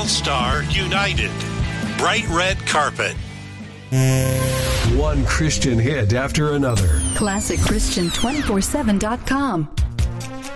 All Star United. Bright red carpet. One Christian hit after another. ClassicChristian247.com.